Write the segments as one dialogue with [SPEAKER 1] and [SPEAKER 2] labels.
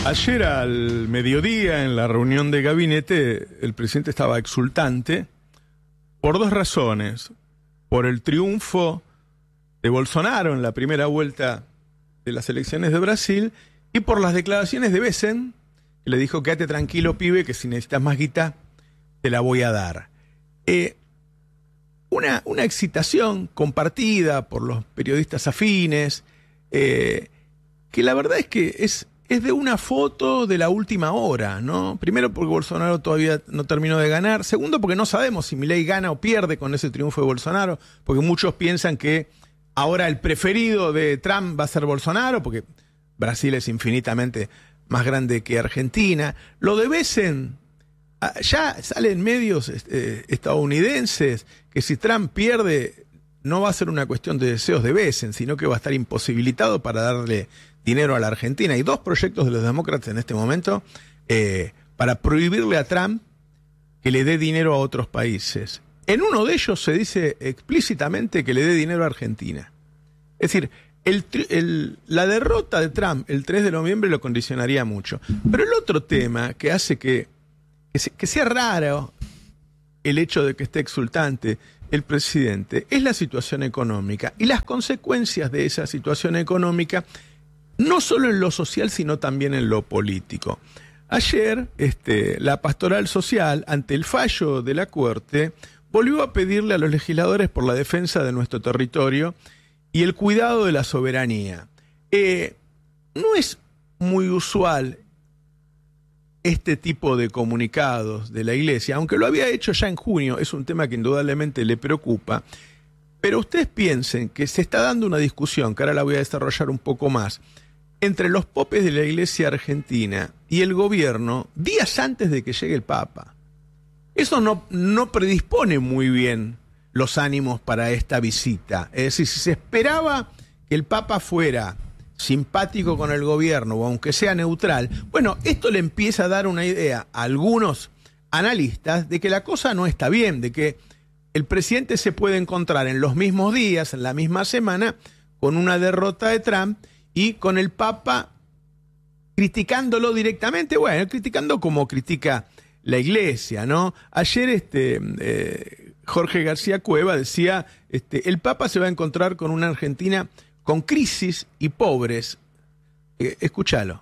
[SPEAKER 1] Ayer al mediodía, en la reunión de gabinete, el presidente estaba exultante por dos razones. Por el triunfo de Bolsonaro en la primera vuelta de las elecciones de Brasil y por las declaraciones de Besen, que le dijo: quédate tranquilo, pibe, que si necesitas más guita, te la voy a dar. Una excitación compartida por los periodistas afines, que la verdad es que es de una foto de la última hora, ¿no? Primero, porque Bolsonaro todavía no terminó de ganar. Segundo, porque no sabemos si Milei gana o pierde con ese triunfo de Bolsonaro, porque muchos piensan que ahora el preferido de Trump va a ser Bolsonaro, porque Brasil es infinitamente más grande que Argentina. Lo de Besen, ya salen medios estadounidenses que si Trump pierde no va a ser una cuestión de deseos de Besen, sino que va a estar imposibilitado para darle dinero a la Argentina. Hay dos proyectos de los demócratas en este momento para prohibirle a Trump que le dé dinero a otros países. En uno de ellos se dice explícitamente que le dé dinero a Argentina. Es decir, la derrota de Trump el 3 de noviembre lo condicionaría mucho. Pero el otro tema que hace que sea raro el hecho de que esté exultante el presidente es la situación económica y las consecuencias de esa situación económica, no solo en lo social, sino también en lo político. Ayer, la Pastoral Social, ante el fallo de la Corte, volvió a pedirle a los legisladores por la defensa de nuestro territorio y el cuidado de la soberanía. No es muy usual este tipo de comunicados de la Iglesia, aunque lo había hecho ya en junio, es un tema que indudablemente le preocupa, pero ustedes piensen que se está dando una discusión, que ahora la voy a desarrollar un poco más, entre los popes de la Iglesia argentina y el gobierno días antes de que llegue el Papa. Eso no predispone muy bien los ánimos para esta visita. Es decir, si se esperaba que el Papa fuera simpático con el gobierno o aunque sea neutral, bueno, esto le empieza a dar una idea a algunos analistas de que la cosa no está bien, de que el presidente se puede encontrar en los mismos días, en la misma semana, con una derrota de Trump y con el Papa criticándolo directamente, bueno, criticando como critica la Iglesia, ¿no? Ayer Jorge García Cueva decía, el Papa se va a encontrar con una Argentina con crisis y pobres. Escúchalo.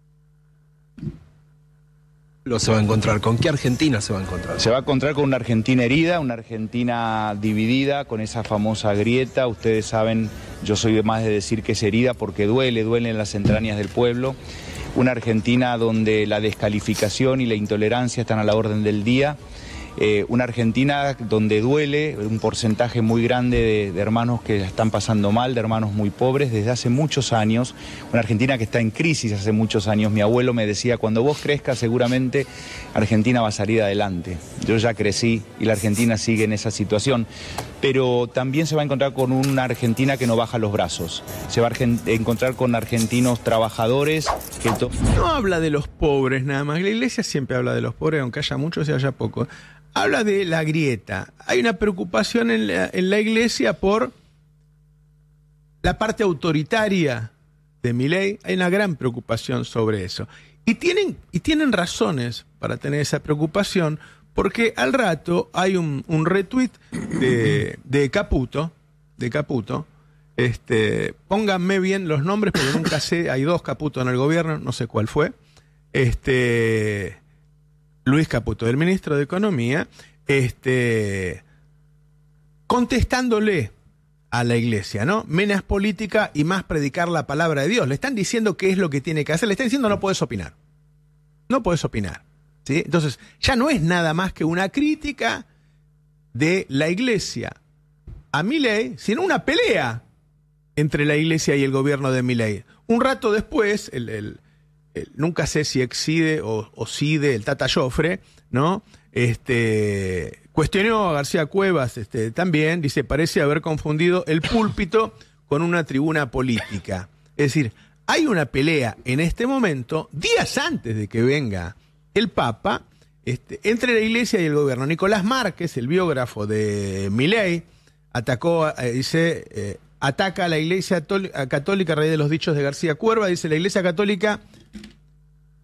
[SPEAKER 2] Se va a encontrar. ¿Con qué Argentina se va a encontrar?
[SPEAKER 3] Se va a encontrar con una Argentina herida, una Argentina dividida, con esa famosa grieta. Ustedes saben, yo soy más de decir que es herida porque duele en las entrañas del pueblo. Una Argentina donde la descalificación y la intolerancia están a la orden del día. Una Argentina donde duele un porcentaje muy grande de hermanos que están pasando mal, de hermanos muy pobres desde hace muchos años. Una Argentina que está en crisis hace muchos años. Mi abuelo me decía, cuando vos crezcas seguramente Argentina va a salir adelante. Yo ya crecí y la Argentina sigue en esa situación. Pero también se va a encontrar con una Argentina que no baja los brazos. Se va a encontrar con argentinos trabajadores que...
[SPEAKER 1] No habla de los pobres nada más. La Iglesia siempre habla de los pobres, aunque haya muchos y haya pocos. Habla de la grieta. Hay una preocupación en la Iglesia por la parte autoritaria de Milei. Hay una gran preocupación sobre eso. Y tienen razones para tener esa preocupación, porque al rato hay un retweet de Caputo. Pónganme bien los nombres porque nunca sé, hay dos Caputo en el gobierno, no sé cuál fue. Luis Caputo, el ministro de Economía, contestándole a la Iglesia, ¿no? Menos política y más predicar la palabra de Dios. Le están diciendo qué es lo que tiene que hacer. Le están diciendo no puedes opinar. No puedes opinar. ¿Sí? Entonces, ya no es nada más que una crítica de la Iglesia a Milei, sino una pelea entre la Iglesia y el gobierno de Milei. Un rato después, nunca sé si exide o cide el Tata Joffre, ¿no? Cuestionó a García Cuevas también, dice, parece haber confundido el púlpito con una tribuna política. Es decir, hay una pelea en este momento, días antes de que venga el Papa, entre la Iglesia y el gobierno. Nicolás Márquez, el biógrafo de Milei, ataca a la Iglesia Católica a raíz de los dichos de García Cueva. Dice, la Iglesia Católica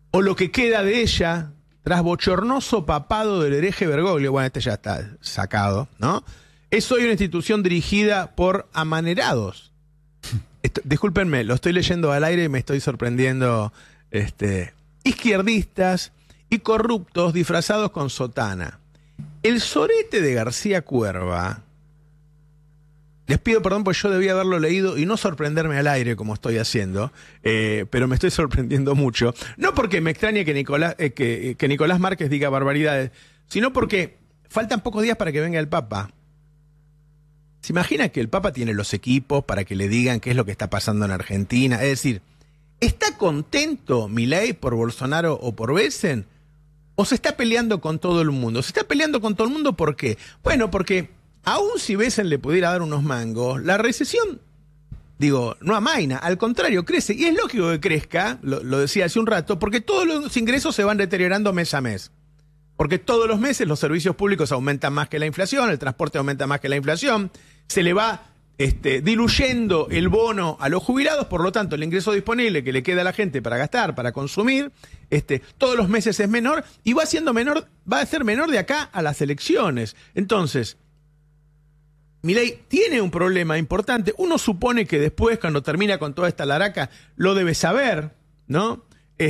[SPEAKER 1] o lo que queda de ella, tras bochornoso papado del hereje Bergoglio, bueno, este ya está sacado, ¿no? Es hoy una institución dirigida por amanerados. Discúlpenme, lo estoy leyendo al aire y me estoy sorprendiendo. Izquierdistas y corruptos disfrazados con sotana. El sorete de García Cuerva, les pido perdón porque yo debía haberlo leído y no sorprenderme al aire como estoy haciendo, pero me estoy sorprendiendo mucho. No porque me extrañe que Nicolás Márquez diga barbaridades, sino porque faltan pocos días para que venga el Papa. ¿Se imagina que el Papa tiene los equipos para que le digan qué es lo que está pasando en Argentina? Es decir, ¿está contento Milei por Bolsonaro o por Besen? ¿O se está peleando con todo el mundo? ¿Se está peleando con todo el mundo por qué? Bueno, porque aún si Besen le pudiera dar unos mangos, la recesión, no amaina, al contrario, crece. Y es lógico que crezca, lo decía hace un rato, porque todos los ingresos se van deteriorando mes a mes. Porque todos los meses los servicios públicos aumentan más que la inflación, el transporte aumenta más que la inflación, se le va diluyendo el bono a los jubilados, por lo tanto el ingreso disponible que le queda a la gente para gastar, para consumir, todos los meses es menor y va a ser menor de acá a las elecciones. Entonces, Milei tiene un problema importante. Uno supone que después, cuando termina con toda esta laraca, lo debe saber, ¿no?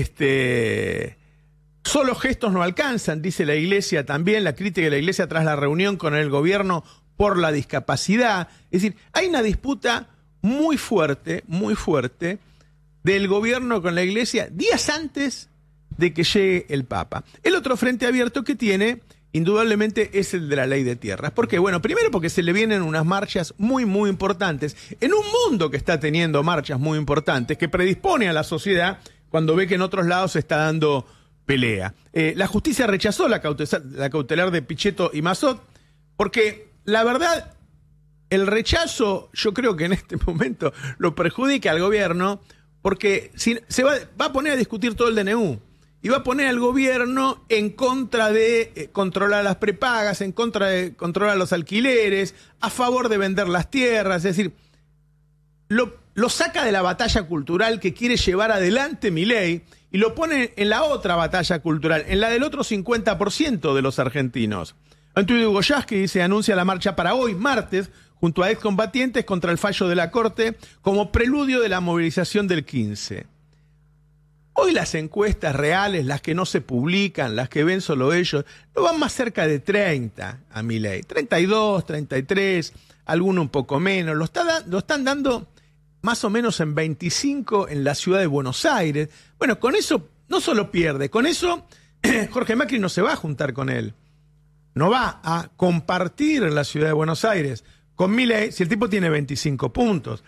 [SPEAKER 1] Solo gestos no alcanzan, dice la Iglesia también, la crítica de la Iglesia tras la reunión con el gobierno por la discapacidad. Es decir, hay una disputa muy fuerte del gobierno con la Iglesia días antes de que llegue el Papa. El otro frente abierto que tiene, indudablemente, es el de la ley de tierras. ¿Por qué? Bueno, primero porque se le vienen unas marchas muy, muy importantes, en un mundo que está teniendo marchas muy importantes, que predispone a la sociedad cuando ve que en otros lados se está dando pelea. La justicia rechazó la cautelar de Pichetto y Massot, porque la verdad, el rechazo, yo creo que en este momento lo perjudica al gobierno, porque se va a poner a discutir todo el DNU, y va a poner al gobierno en contra de controlar las prepagas, en contra de controlar los alquileres, a favor de vender las tierras, es decir, lo saca de la batalla cultural que quiere llevar adelante Milei, y lo pone en la otra batalla cultural, en la del otro 50% de los argentinos. Antonio Goyaski se anuncia la marcha para hoy, martes, junto a excombatientes contra el fallo de la Corte, como preludio de la movilización del 15. Hoy las encuestas reales, las que no se publican, las que ven solo ellos, no van más cerca de 30 a Milei. 32, 33, alguno un poco menos. Lo están dando más o menos en 25 en la ciudad de Buenos Aires. Bueno, con eso no solo pierde, con eso Jorge Macri no se va a juntar con él. No va a compartir en la ciudad de Buenos Aires con Milei si el tipo tiene 25 puntos.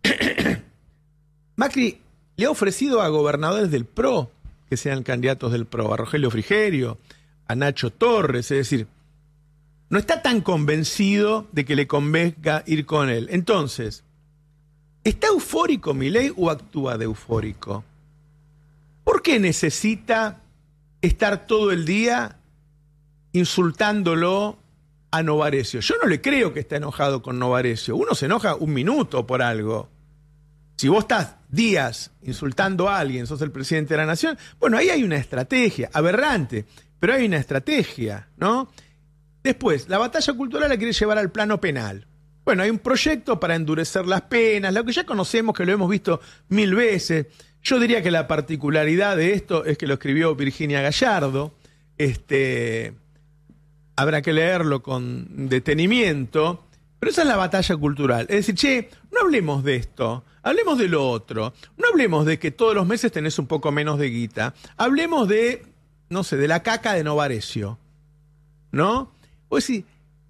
[SPEAKER 1] Macri le ha ofrecido a gobernadores del PRO que sean candidatos del PRO, a Rogelio Frigerio, a Nacho Torres, es decir, no está tan convencido de que le convenga ir con él. Entonces, ¿está eufórico Milei o actúa de eufórico? ¿Por qué necesita estar todo el día insultándolo a Novarecio? Yo no le creo que está enojado con Novarecio. Uno se enoja un minuto por algo. Si vos estás días insultando a alguien, sos el presidente de la nación, bueno, ahí hay una estrategia, aberrante, pero hay una estrategia, ¿no? Después, la batalla cultural la quiere llevar al plano penal. Bueno, hay un proyecto para endurecer las penas, lo que ya conocemos, que lo hemos visto 1000 veces. Yo diría que la particularidad de esto es que lo escribió Virginia Gallardo. Habrá que leerlo con detenimiento, pero esa es la batalla cultural. Es decir, no hablemos de esto, hablemos de lo otro. No hablemos de que todos los meses tenés un poco menos de guita. Hablemos de, no sé, de la caca de Novarecio, ¿no? O decir,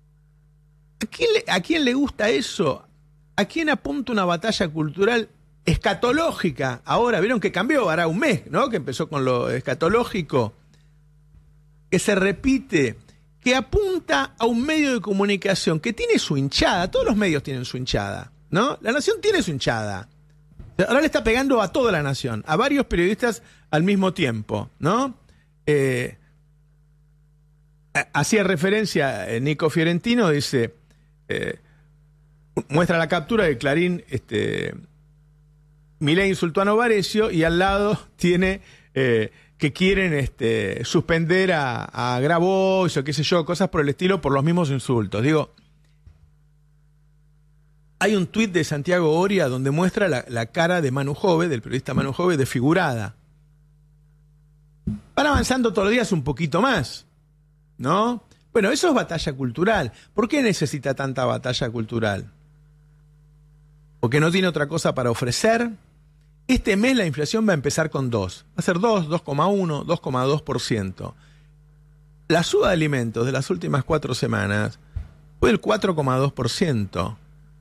[SPEAKER 1] ¿a quién le gusta eso? ¿A quién apunta una batalla cultural escatológica? Ahora, vieron que cambió, hará un mes, ¿no? Que empezó con lo escatológico, que se repite, que apunta a un medio de comunicación que tiene su hinchada. Todos los medios tienen su hinchada, ¿no? La Nación tiene su hinchada. Ahora le está pegando a toda la Nación, a varios periodistas al mismo tiempo, ¿no? Hacía referencia Nico Fiorentino, dice, muestra la captura de Clarín, Milei insultó a Novarecio y al lado tiene que que quieren suspender a Grabois o qué sé yo, cosas por el estilo, por los mismos insultos. Digo, hay un tuit de Santiago Oria donde muestra la cara de Manu Jove, del periodista Manu Jove, desfigurada. Van avanzando todos los días un poquito más, ¿no? Bueno, eso es batalla cultural. ¿Por qué necesita tanta batalla cultural? ¿Porque no tiene otra cosa para ofrecer? Este mes la inflación va a empezar con 2. Va a ser 2, 2,1, 2,2%. La suba de alimentos de las últimas 4 semanas fue del 4,2%.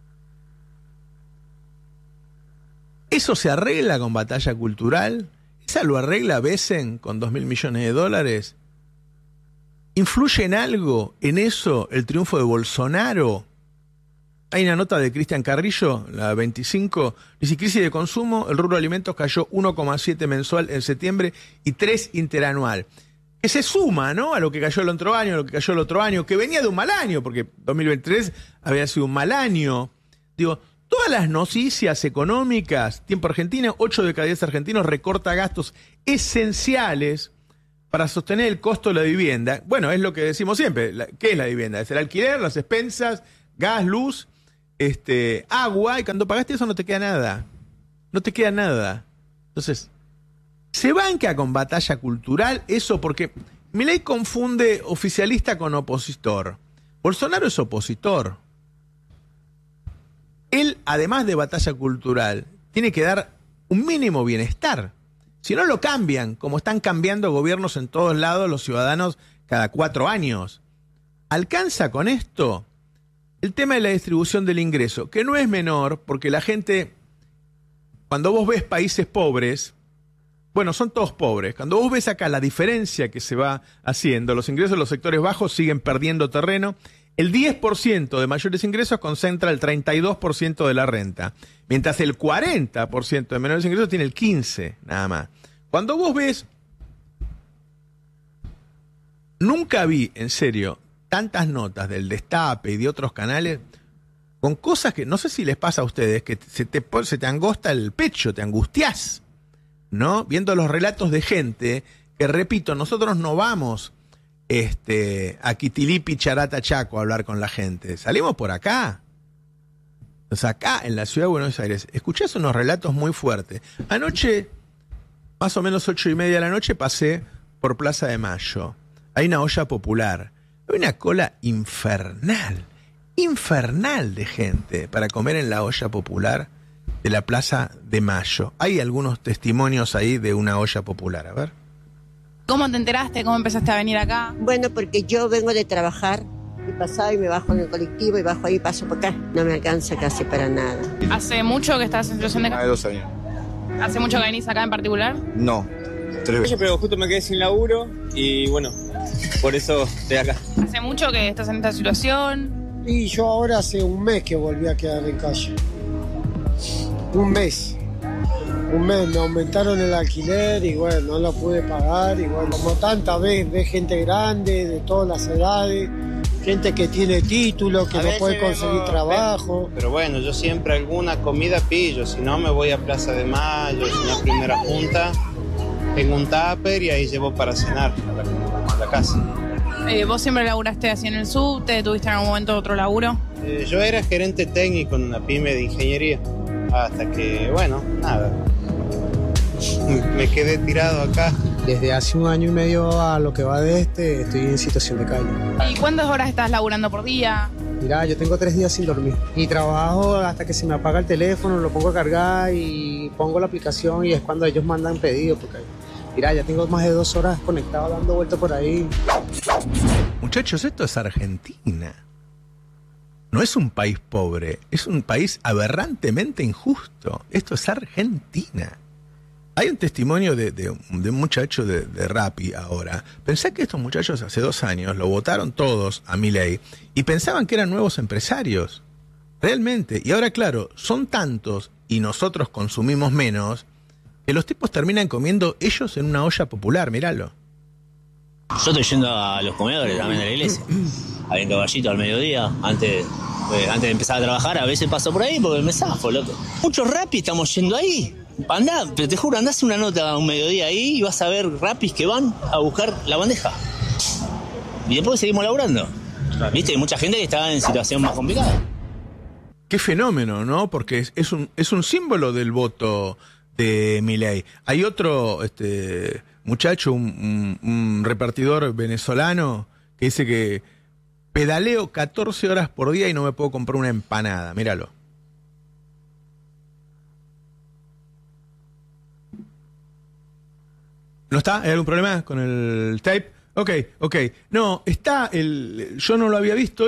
[SPEAKER 1] ¿Eso se arregla con batalla cultural? ¿Esa lo arregla Besen con 2.000 millones de dólares? ¿Influye en algo en eso el triunfo de Bolsonaro? Hay una nota de Cristian Carrillo, la 25, dice: crisis de consumo, el rubro de alimentos cayó 1,7 mensual en septiembre y 3 interanual. Que se suma, ¿no?, a lo que cayó el otro año, a lo que cayó el otro año, que venía de un mal año, porque 2023 había sido un mal año. Digo, todas las noticias económicas, Tiempo Argentina, 8 de cada 10 argentinos recorta gastos esenciales para sostener el costo de la vivienda. Bueno, es lo que decimos siempre. ¿Qué es la vivienda? Es el alquiler, las expensas, gas, luz, agua, y cuando pagaste eso no te queda nada. No te queda nada. Entonces, se banca con batalla cultural eso porque Milei confunde oficialista con opositor. Bolsonaro es opositor. Él, además de batalla cultural, tiene que dar un mínimo bienestar. Si no lo cambian, como están cambiando gobiernos en todos lados los ciudadanos cada 4 años. ¿Alcanza con esto? El tema de la distribución del ingreso, que no es menor, porque la gente, cuando vos ves países pobres, bueno, son todos pobres, cuando vos ves acá la diferencia que se va haciendo, los ingresos de los sectores bajos siguen perdiendo terreno, el 10% de mayores ingresos concentra el 32% de la renta, mientras el 40% de menores ingresos tiene el 15%, nada más. Cuando vos ves, nunca vi, en serio, tantas notas del Destape y de otros canales con cosas que no sé si les pasa a ustedes, que se te angosta el pecho, te angustiás, ¿no? Viendo los relatos de gente que, repito, nosotros no vamos a Quitilipi, Charata, Chaco a hablar con la gente. Salimos por acá. Entonces acá, en la ciudad de Buenos Aires, escuchás unos relatos muy fuertes. Anoche, más o menos 8:30 de la noche, pasé por Plaza de Mayo. Hay una olla popular. Hay una cola infernal de gente para comer en la olla popular de la Plaza de Mayo. Hay algunos testimonios ahí de una olla popular, a ver.
[SPEAKER 4] ¿Cómo te enteraste? ¿Cómo empezaste a venir acá?
[SPEAKER 5] Bueno, porque yo vengo de trabajar y pasaba y me bajo en el colectivo y bajo ahí y paso por acá. No me alcanza casi para nada.
[SPEAKER 4] ¿Hace mucho que estás en situación de
[SPEAKER 6] Hace 2 años.
[SPEAKER 4] ¿Hace mucho que venís acá en particular?
[SPEAKER 6] No, 3 veces.
[SPEAKER 7] Pero justo me quedé sin laburo y bueno, por eso estoy acá.
[SPEAKER 4] ¿Hace mucho que estás en esta situación?
[SPEAKER 8] Y yo ahora hace un mes que volví a quedar en calle. Un mes, me aumentaron el alquiler y bueno, no lo pude pagar. Y bueno, como tanta vez, ve gente grande, de todas las edades, gente que tiene título, que no puede conseguir trabajo.
[SPEAKER 9] Pero bueno, yo siempre alguna comida pillo, si no me voy a Plaza de Mayo, si no a Primera Junta, tengo un tupper y ahí llevo para cenar a la casa.
[SPEAKER 4] ¿Vos siempre laburaste así en el subte? ¿Tuviste en algún momento otro laburo?
[SPEAKER 9] Yo era gerente técnico en una pyme de ingeniería, hasta que, bueno, nada, me quedé tirado acá.
[SPEAKER 10] Desde hace 1 año y medio a lo que va de estoy en situación de calle.
[SPEAKER 4] ¿Y cuántas horas estás laburando por día?
[SPEAKER 10] Mirá, yo tengo 3 días sin dormir. Y trabajo hasta que se me apaga el teléfono, lo pongo a cargar y pongo la aplicación y es cuando ellos mandan pedidos. Porque, mirá, ya tengo más de 2 horas conectado dando vueltas por ahí.
[SPEAKER 1] Muchachos, esto es Argentina. No es un país pobre, es un país aberrantemente injusto. Esto es Argentina. Hay un testimonio de un muchacho de Rappi ahora. Pensé que estos muchachos hace 2 años lo votaron todos a Milei y pensaban que eran nuevos empresarios. Realmente. Y ahora, claro, son tantos y nosotros consumimos menos que los tipos terminan comiendo ellos en una olla popular. Míralo.
[SPEAKER 11] Yo estoy yendo a los comedores también de la iglesia. Hay un caballito al mediodía, antes de empezar a trabajar, a veces paso por ahí porque me zafo, loco. Muchos Rappi estamos yendo ahí. Andá, pero te juro, andás una nota a un mediodía ahí y vas a ver rapis que van a buscar la bandeja. Y después seguimos laburando. Viste, hay mucha gente que está en situación más complicada.
[SPEAKER 1] Qué fenómeno, ¿no? Porque es un símbolo del voto de Milei. Hay otro muchacho, un repartidor venezolano, que dice que pedaleo 14 horas por día y no me puedo comprar una empanada. Míralo. ¿No está? ¿Hay algún problema con el tape? Ok. No, está yo no lo había visto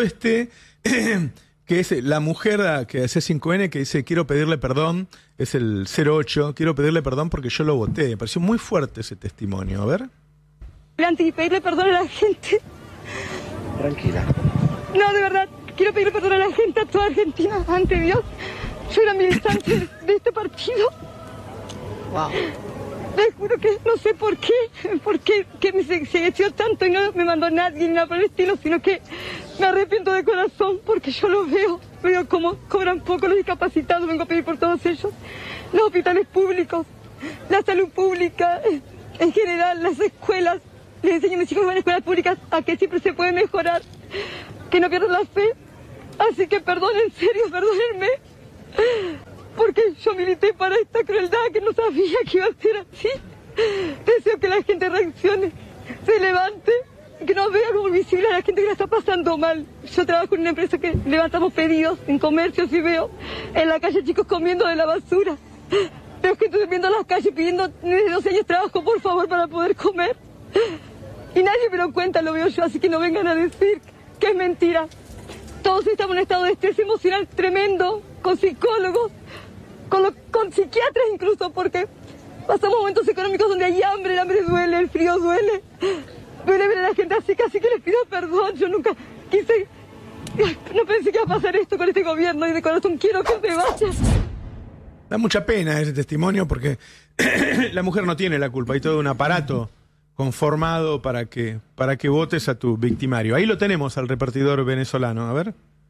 [SPEAKER 1] que es la mujer que hace 5N que dice quiero pedirle perdón, es el 08, quiero pedirle perdón porque yo lo voté. Me pareció muy fuerte ese testimonio, a ver.
[SPEAKER 6] Antes de pedirle perdón a la gente.
[SPEAKER 2] Tranquila.
[SPEAKER 6] No, de verdad, quiero pedirle perdón a la gente, a toda Argentina, ante Dios. Yo era militante de este partido.
[SPEAKER 5] Wow.
[SPEAKER 6] Les juro que no sé por qué que me segresió tanto y no me mandó nadie ni nada por el estilo, sino que me arrepiento de corazón porque yo lo veo cómo cobran poco los discapacitados, vengo a pedir por todos ellos, los hospitales públicos, la salud pública, en general, las escuelas, les enseño a mis hijos que van a escuelas públicas a que siempre se puede mejorar, que no pierdan la fe, así que perdonen, en serio, perdónenme. Porque yo milité para esta crueldad que no sabía que iba a ser así. Deseo que la gente reaccione, se levante, que no vea como visible a la gente que la está pasando mal. Yo trabajo en una empresa que levantamos pedidos en comercios y veo en la calle chicos comiendo de la basura. Veo gente durmiendo en las calles pidiendo desde 12 años trabajo, por favor, para poder comer. Y nadie me lo cuenta, lo veo yo, así que no vengan a decir que es mentira. Todos estamos en un estado de estrés emocional tremendo, con psicólogos, con psiquiatras incluso, porque pasamos momentos económicos donde hay hambre, el hambre duele, el frío duele. Duele ver a la gente así que les pido perdón. Yo nunca quise, no pensé que iba a pasar esto con este gobierno y de corazón quiero que se vaya.
[SPEAKER 1] Da mucha pena ese testimonio porque la mujer no tiene la culpa, hay todo un aparato conformado para que votes a tu victimario. Ahí lo tenemos al repartidor venezolano, a ver.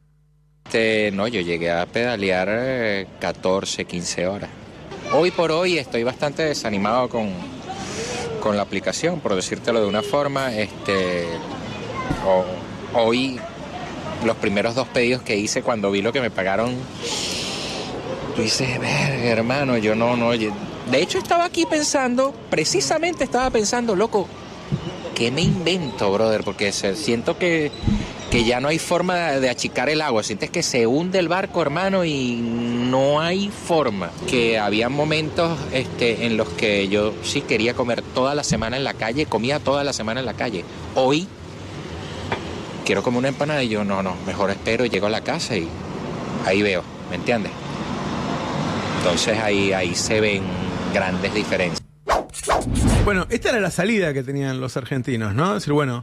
[SPEAKER 12] No, yo llegué a pedalear 14, 15 horas. Hoy por hoy estoy bastante desanimado con la aplicación, por decírtelo de una forma. Hoy, los primeros 2 pedidos que hice cuando vi lo que me pagaron, tú dices, verga, hermano, yo no. De hecho, precisamente estaba pensando, loco, ¿qué me invento, brother? Porque siento que ya no hay forma de achicar el agua, sientes que se hunde el barco, hermano, y no hay forma. Que había momentos en los que yo sí quería comer toda la semana en la calle, comía toda la semana en la calle. Hoy quiero comer una empanada y yo no, mejor espero y llego a la casa y ahí veo, ¿me entiendes? Entonces ahí se ven grandes diferencias.
[SPEAKER 1] Bueno, esta era la salida que tenían los argentinos, ¿no? Es decir, bueno,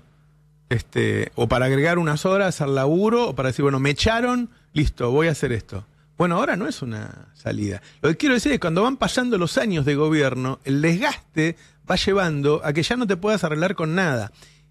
[SPEAKER 1] o para agregar unas horas al laburo, o para decir, bueno, me echaron, listo, voy a hacer esto. Bueno, ahora no es una salida. Lo que quiero decir es que cuando van pasando los años de gobierno, el desgaste va llevando a que ya no te puedas arreglar con nada.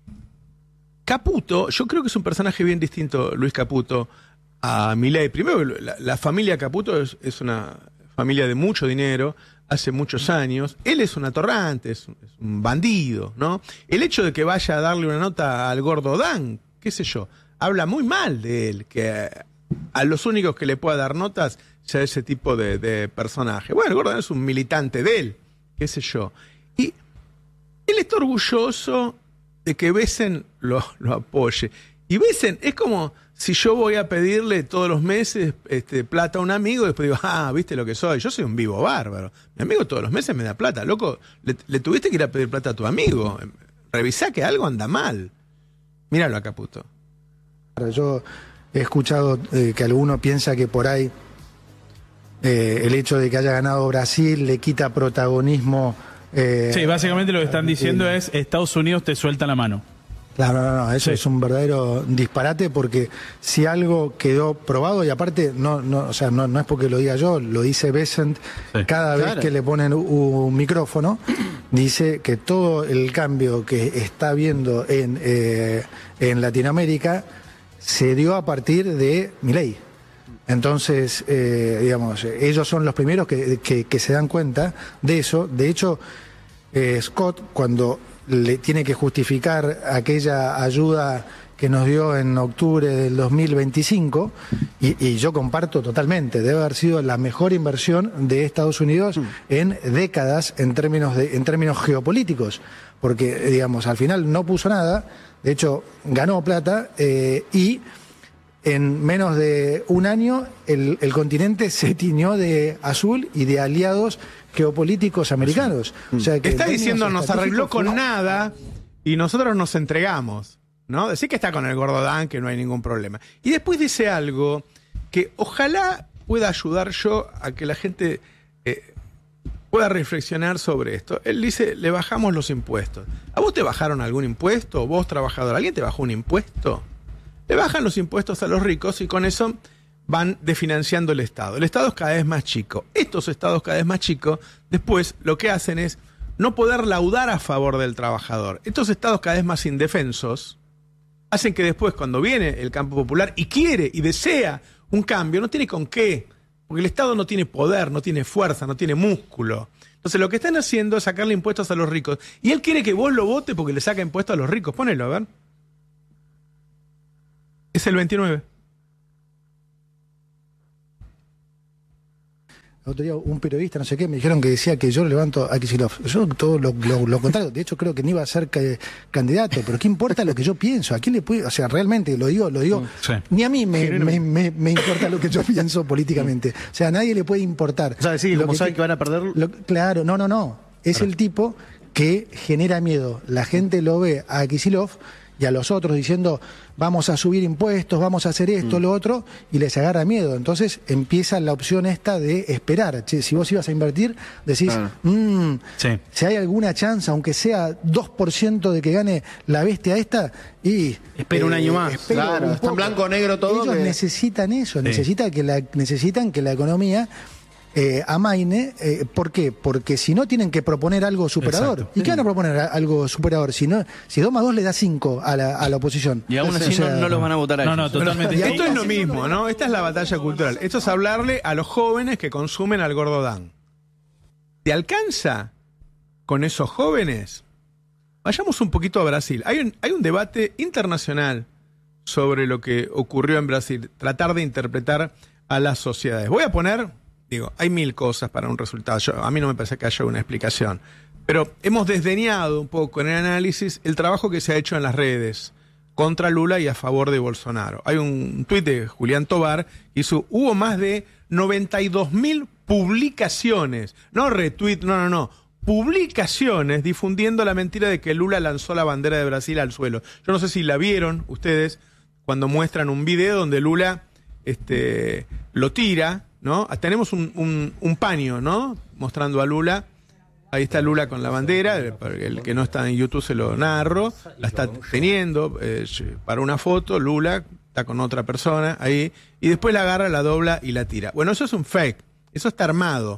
[SPEAKER 1] Caputo, yo creo que es un personaje bien distinto, Luis Caputo, a Milei. Primero, la familia Caputo es una familia de mucho dinero, hace muchos años. Él es un atorrante, es un bandido, ¿no? El hecho de que vaya a darle una nota al gordo Dan, qué sé yo, habla muy mal de él, que a los únicos que le pueda dar notas sea ese tipo de personaje. Bueno, el gordo Dan es un militante de él, qué sé yo. Y él está orgulloso de que Besen lo apoye. Y Besen es como si yo voy a pedirle todos los meses plata a un amigo y después digo, viste lo que soy, yo soy un vivo bárbaro. Mi amigo todos los meses me da plata. Loco, le tuviste que ir a pedir plata a tu amigo. Revisá que algo anda mal. Míralo a Caputo.
[SPEAKER 13] Yo he escuchado que alguno piensa que por ahí el hecho de que haya ganado Brasil le quita protagonismo.
[SPEAKER 14] Sí, básicamente lo que están diciendo es Estados Unidos te suelta la mano.
[SPEAKER 13] Claro, no, eso sí. Es un verdadero disparate porque si algo quedó probado, y aparte no es porque lo diga yo, lo dice Bessent cada vez que le ponen un micrófono, dice que todo el cambio que está habiendo en Latinoamérica se dio a partir de Milei. Entonces, digamos, ellos son los primeros que se dan cuenta de eso. De hecho, Scott, cuando le tiene que justificar aquella ayuda que nos dio en octubre del 2025, y yo comparto totalmente, debe haber sido la mejor inversión de Estados Unidos en décadas en términos geopolíticos, porque, digamos, al final no puso nada, de hecho ganó plata, y en menos de un año el continente se tiñó de azul y de aliados geopolíticos americanos. O sea, que
[SPEAKER 1] está diciendo nos arregló con nada y nosotros nos entregamos, ¿no? Decir que está con el gordo Dan, que no hay ningún problema. Y después dice algo que ojalá pueda ayudar yo a que la gente pueda reflexionar sobre esto. Él dice, le bajamos los impuestos. ¿A vos te bajaron algún impuesto? ¿Vos, trabajador, alguien te bajó un impuesto? Le bajan los impuestos a los ricos y con eso van desfinanciando el Estado. El Estado es cada vez más chico. Estos estados cada vez más chicos, después lo que hacen es no poder laudar a favor del trabajador. Estos estados cada vez más indefensos hacen que después, cuando viene el campo popular y quiere y desea un cambio, no tiene con qué. Porque el Estado no tiene poder, no tiene fuerza, no tiene músculo. Entonces lo que están haciendo es sacarle impuestos a los ricos. Y él quiere que vos lo votes porque le saca impuestos a los ricos. Ponelo, a ver. Es el 29.
[SPEAKER 13] El otro día un periodista, no sé qué, me dijeron que decía que yo levanto a Kicillof. Yo todo lo contrario. De hecho, creo que no iba a ser candidato. Pero ¿qué importa lo que yo pienso? ¿A quién le puede...? O sea, realmente, lo digo. Sí. Ni a mí me importa lo que yo pienso políticamente. O sea, a nadie le puede importar.
[SPEAKER 15] O sea, sí, como saben que van a perder...
[SPEAKER 13] Claro, no. Es el tipo que genera miedo. La gente lo ve a Kicillof y a los otros diciendo vamos a subir impuestos, vamos a hacer esto, lo otro, y les agarra miedo. Entonces empieza la opción esta de esperar. Che, si vos ibas a invertir, decís, si hay alguna chance, aunque sea 2% de que gane la bestia esta, y...
[SPEAKER 15] Espera un año más.
[SPEAKER 13] Claro,
[SPEAKER 15] está en blanco o negro todo.
[SPEAKER 13] Ellos necesitan eso, necesitan que la economía... amaine, ¿por qué? Porque si no tienen que proponer algo superador. Exacto. ¿Y qué van a proponer algo superador? Si 2 más 2 le da 5 a la oposición.
[SPEAKER 15] Y aún así no los van a votar a ellos.
[SPEAKER 1] No, totalmente. Esto es lo mismo, ¿no? Esta es la batalla cultural. Esto es hablarle a los jóvenes que consumen al gordo Dan. ¿Te alcanza con esos jóvenes? Vayamos un poquito a Brasil. Hay un debate internacional sobre lo que ocurrió en Brasil. Tratar de interpretar a las sociedades. Voy a poner... hay 1000 cosas para un resultado. A mí no me parece que haya una explicación. Pero hemos desdeñado un poco en el análisis el trabajo que se ha hecho en las redes contra Lula y a favor de Bolsonaro. Hay un tuit de Julián Tobar que hizo, hubo más de 92.000 publicaciones, no retweet, no, publicaciones difundiendo la mentira de que Lula lanzó la bandera de Brasil al suelo. Yo no sé si la vieron ustedes cuando muestran un video donde Lula lo tira, ¿no? Tenemos un paño, ¿no? Mostrando a Lula. Ahí está Lula con la bandera. El que no está en YouTube se lo narro. La está teniendo para una foto. Lula está con otra persona ahí. Y después la agarra, la dobla y la tira. Bueno, eso es un fake. Eso está armado.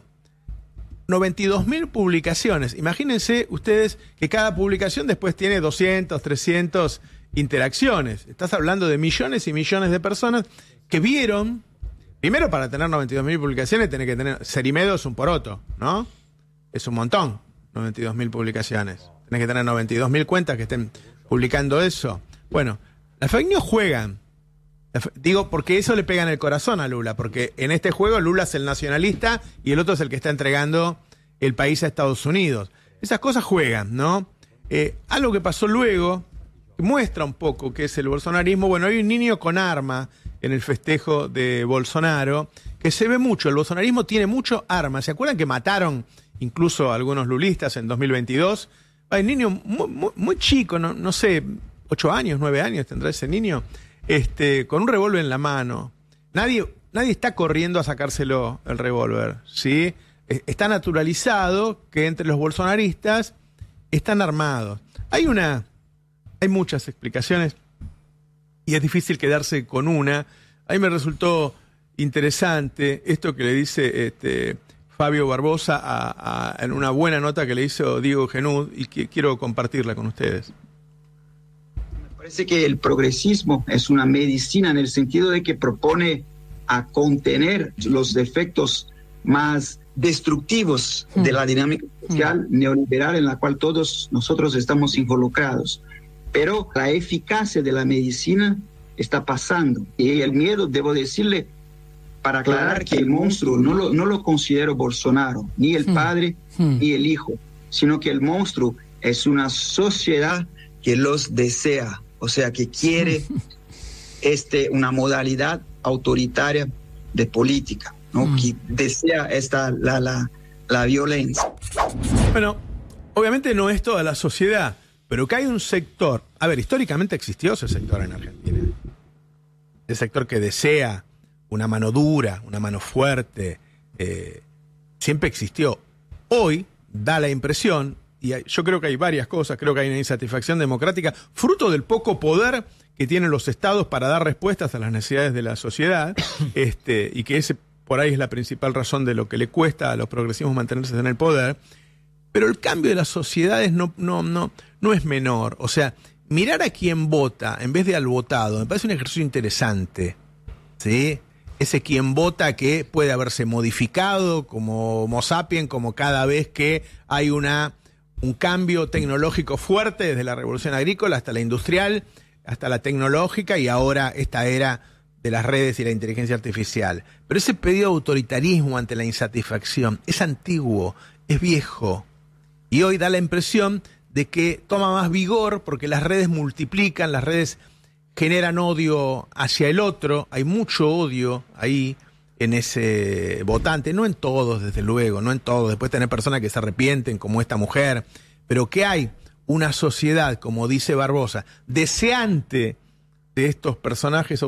[SPEAKER 1] 92.000 publicaciones. Imagínense ustedes que cada publicación después tiene 200, 300 interacciones. Estás hablando de millones y millones de personas que vieron... Primero, para tener 92.000 publicaciones, tenés que tener... Serimedo es un poroto, ¿no? Es un montón, 92.000 publicaciones. Tenés que tener 92.000 cuentas que estén publicando eso. Bueno, las fake news juegan. Digo, porque eso le pega en el corazón a Lula, porque en este juego Lula es el nacionalista y el otro es el que está entregando el país a Estados Unidos. Esas cosas juegan, ¿no? Algo que pasó luego, que muestra un poco qué es el bolsonarismo. Bueno, hay un niño con arma en el festejo de Bolsonaro, que se ve mucho. El bolsonarismo tiene mucho arma. ¿Se acuerdan que mataron incluso a algunos lulistas en 2022? Hay un niño muy chico, no sé, 8 años, 9 años tendrá ese niño, con un revólver en la mano. Nadie está corriendo a sacárselo el revólver, ¿sí? Está naturalizado que entre los bolsonaristas están armados. Hay muchas explicaciones y es difícil quedarse con una. A mí me resultó interesante esto que le dice Fabio Barbosa en una buena nota que le hizo Diego Genud y que quiero compartirla con ustedes.
[SPEAKER 16] Me parece que el progresismo es una medicina en el sentido de que propone a contener los efectos más destructivos de la dinámica social neoliberal en la cual todos nosotros estamos involucrados. Pero la eficacia de la medicina está pasando. Y el miedo, debo decirle, para aclarar que el monstruo no lo considero Bolsonaro, ni el padre, ni el hijo, sino que el monstruo es una sociedad que los desea, o sea, que quiere una modalidad autoritaria de política, ¿no? Que desea la violencia.
[SPEAKER 1] Bueno, obviamente no es toda la sociedad, pero que hay un sector, a ver, históricamente existió ese sector en Argentina, el sector que desea una mano dura, una mano fuerte, siempre existió. Hoy da la impresión, y yo creo que hay varias cosas, creo que hay una insatisfacción democrática, fruto del poco poder que tienen los estados para dar respuestas a las necesidades de la sociedad, y que ese por ahí es la principal razón de lo que le cuesta a los progresivos mantenerse en el poder. Pero el cambio de las sociedades no es menor. O sea, mirar a quien vota en vez de al votado me parece un ejercicio interesante, ¿sí? Ese quien vota que puede haberse modificado como Homo sapiens, como cada vez que hay un cambio tecnológico fuerte, desde la revolución agrícola hasta la industrial, hasta la tecnológica, y ahora esta era de las redes y la inteligencia artificial. Pero ese pedido de autoritarismo ante la insatisfacción es antiguo, es viejo, y hoy da la impresión de que toma más vigor porque las redes multiplican, las redes generan odio hacia el otro, hay mucho odio ahí en ese votante, no en todos, desde luego, no en todos, después tener personas que se arrepienten, como esta mujer, pero que hay una sociedad, como dice Barbosa, deseante de estos personajes